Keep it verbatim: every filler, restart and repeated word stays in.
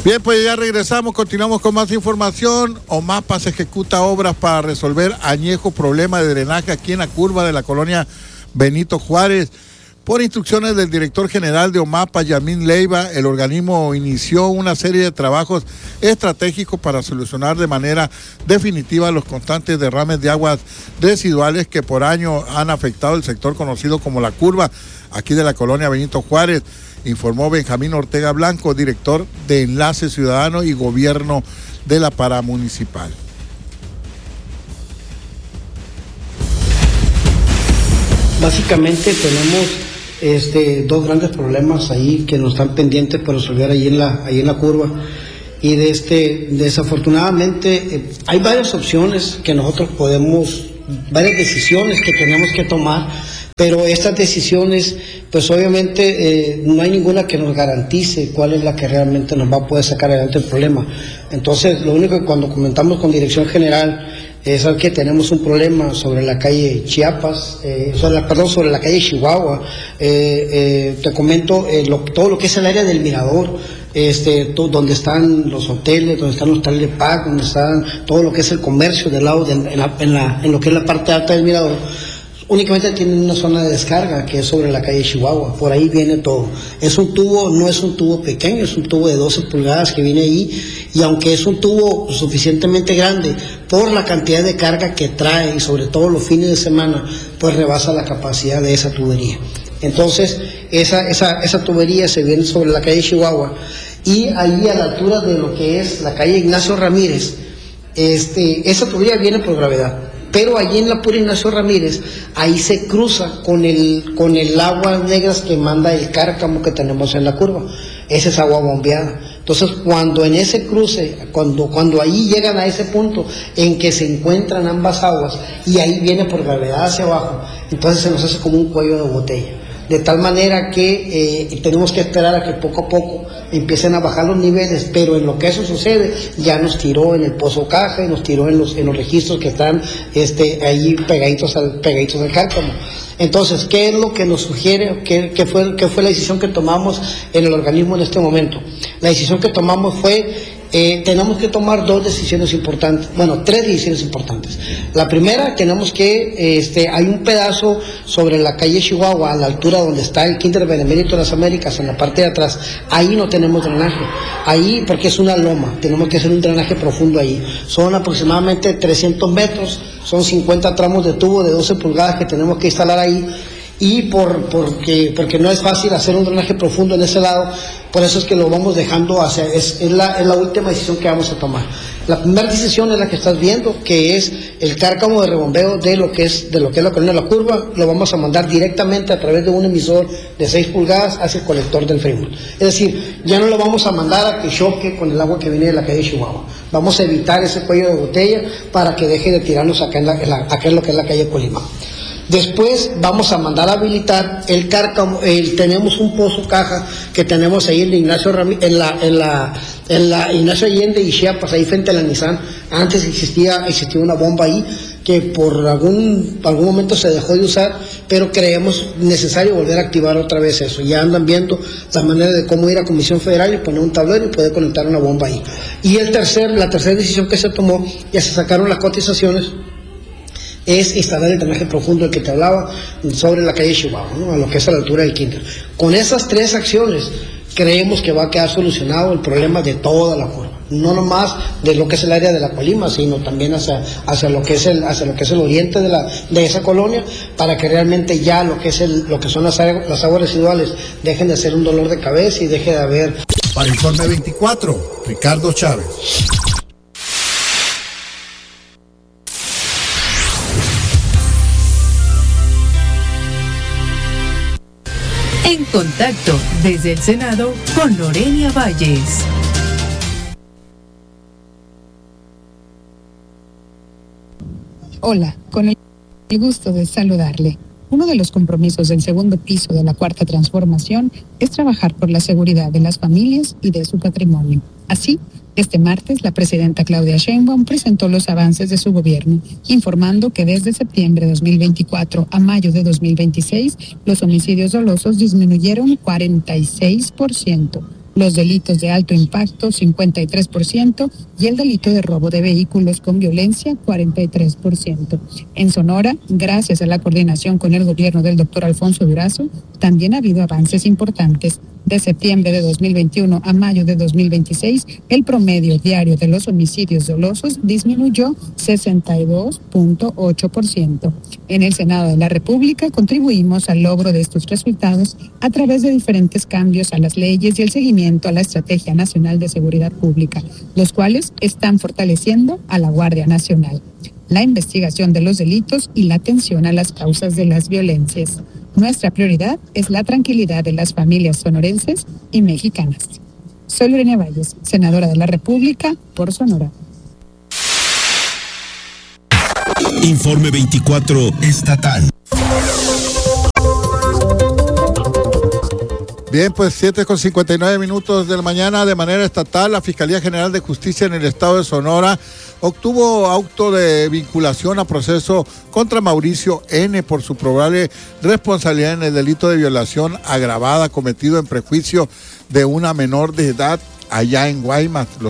Bien, pues ya regresamos, continuamos con más información. OMAPA se ejecuta obras para resolver añejo problema de drenaje aquí en la curva de la colonia Benito Juárez. Por instrucciones del director general de OMAPA, Yamín Leiva, el organismo inició una serie de trabajos estratégicos para solucionar de manera definitiva los constantes derrames de aguas residuales que por año han afectado el sector conocido como la curva, aquí de la colonia Benito Juárez, informó Benjamín Ortega Blanco, director de Enlace Ciudadano y Gobierno de la Paramunicipal. Básicamente tenemos este, dos grandes problemas ahí que nos están pendientes por resolver ahí en la, ahí en la curva. Y de este, desafortunadamente eh, hay varias opciones que nosotros podemos, varias decisiones que tenemos que tomar, pero estas decisiones, pues obviamente eh, no hay ninguna que nos garantice cuál es la que realmente nos va a poder sacar adelante el problema. Entonces, lo único que cuando comentamos con Dirección General es que tenemos un problema sobre la calle Chiapas, eh, sobre la, perdón, sobre la calle Chihuahua. Eh, eh, te comento eh, lo, todo lo que es el área del Mirador, este, todo, donde están los hoteles, donde están los Trailer Park, donde están todo lo que es el comercio del lado de, en, la, en, la, en lo que es la parte alta del Mirador. Únicamente tienen una zona de descarga que es sobre la calle Chihuahua, por ahí viene todo. Es un tubo, no es un tubo pequeño, es un tubo de doce pulgadas que viene ahí, y aunque es un tubo suficientemente grande, por la cantidad de carga que trae, y sobre todo los fines de semana, pues rebasa la capacidad de esa tubería. Entonces, esa, esa, esa tubería se viene sobre la calle Chihuahua, y ahí a la altura de lo que es la calle Ignacio Ramírez, este, esa tubería viene por gravedad. Pero allí en la pura Ignacio Ramírez, ahí se cruza con el, con el agua negras que manda el cárcamo que tenemos en la curva. Esa es agua bombeada. Entonces, cuando en ese cruce, cuando, cuando ahí llegan a ese punto en que se encuentran ambas aguas, y ahí viene por gravedad hacia abajo, entonces se nos hace como un cuello de botella. De tal manera que eh, tenemos que esperar a que poco a poco empiecen a bajar los niveles, pero en lo que eso sucede, ya nos tiró en el pozo caja y nos tiró en los, en los registros que están este, ahí pegaditos al, pegaditos al cárcamo. Entonces, ¿qué es lo que nos sugiere? ¿Qué, qué, fue, ¿Qué fue la decisión que tomamos en el organismo en este momento? La decisión que tomamos fue, eh, tenemos que tomar dos decisiones importantes, bueno, tres decisiones importantes. La primera, tenemos que, este, hay un pedazo sobre la calle Chihuahua, a la altura donde está el Kinder Benemérito de las Américas, en la parte de atrás, ahí no tenemos drenaje, ahí porque es una loma, tenemos que hacer un drenaje profundo ahí. Son aproximadamente trescientos metros, son cincuenta tramos de tubo de doce pulgadas que tenemos que instalar ahí. Y por porque porque no es fácil hacer un drenaje profundo en ese lado, por eso es que lo vamos dejando hacia, es, es, la, es la última decisión que vamos a tomar. La primera decisión es la que estás viendo, que es el cárcamo de rebombeo de lo que es de lo que es la colonia de la curva, lo vamos a mandar directamente a través de un emisor de seis pulgadas hacia el colector del Fremont. Es decir, ya no lo vamos a mandar a que choque con el agua que viene de la calle Chihuahua. Vamos a evitar ese cuello de botella para que deje de tirarnos acá en, la, en, la, acá en lo que es la calle Colima. Después vamos a mandar a habilitar el cárcamo, el, tenemos un pozo caja que tenemos ahí en la Ignacio Ramí, en la, en la, en la Ignacio Allende y Chiapas, ahí frente a la Nissan. Antes existía, existía una bomba ahí que por algún, algún momento se dejó de usar, pero creemos necesario volver a activar otra vez eso. Ya andan viendo la manera de cómo ir a Comisión Federal y poner un tablero y poder conectar una bomba ahí. Y el tercer, la tercera decisión que se tomó, ya se sacaron las cotizaciones, es instalar el drenaje profundo del que te hablaba sobre la calle Chihuahua, ¿no? A lo que es a la altura del Kinder. Con esas tres acciones creemos que va a quedar solucionado el problema de toda la curva, no nomás de lo que es el área de la Colima, sino también hacia, hacia lo que es el hacia lo que es el oriente de la de esa colonia, para que realmente ya lo que es el lo que son las, las aguas residuales dejen de ser un dolor de cabeza y deje de haber. Para Informe veinticuatro, Ricardo Chávez. En contacto desde el Senado con Lorena Valles. Hola, con el gusto de saludarle. Uno de los compromisos del segundo piso de la Cuarta Transformación es trabajar por la seguridad de las familias y de su patrimonio. Así, este martes, la presidenta Claudia Sheinbaum presentó los avances de su gobierno, informando que desde septiembre de dos mil veinticuatro a mayo de dos mil veintiséis, los homicidios dolosos disminuyeron cuarenta y seis por ciento, los delitos de alto impacto cincuenta y tres por ciento y el delito de robo de vehículos con violencia cuarenta y tres por ciento. En Sonora, gracias a la coordinación con el gobierno del doctor Alfonso Durazo, también ha habido avances importantes. De septiembre de dos mil veintiuno a mayo de dos mil veintiséis, el promedio diario de los homicidios dolosos disminuyó sesenta y dos punto ocho por ciento. En el Senado de la República contribuimos al logro de estos resultados a través de diferentes cambios a las leyes y el seguimiento a la Estrategia Nacional de Seguridad Pública, los cuales están fortaleciendo a la Guardia Nacional, la investigación de los delitos y la atención a las causas de las violencias. Nuestra prioridad es la tranquilidad de las familias sonorenses y mexicanas. Soy Lorena Valles, senadora de la República por Sonora. Informe veinticuatro estatal. Bien, pues siete con cincuenta y nueve minutos de la mañana. De manera estatal, la Fiscalía General de Justicia en el estado de Sonora obtuvo auto de vinculación a proceso contra Mauricio N. por su probable responsabilidad en el delito de violación agravada cometido en prejuicio de una menor de edad allá en Guaymas.